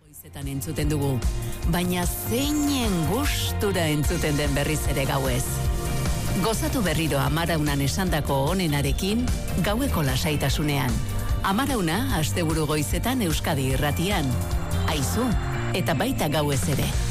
Goizetan entzuten dugu, baina zeinen gustura entzuten den berriz ere gauez. Gozatu berriro Amaraunan esandako onenarekin, gaueko lasaitasunean. Amarauna, asteburu goizetan Euskadi Irratian. Aizu, eta baita gauez ere.